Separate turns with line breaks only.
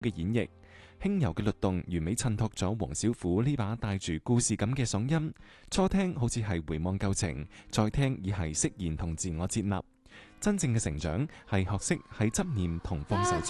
嘅演繹，輕柔嘅律動完美襯托咗黃小琥呢把帶住故事感嘅嗓音。初聽好似係回望舊情，再聽已係釋然同自我接納。真正嘅成長係學識喺執念同放手之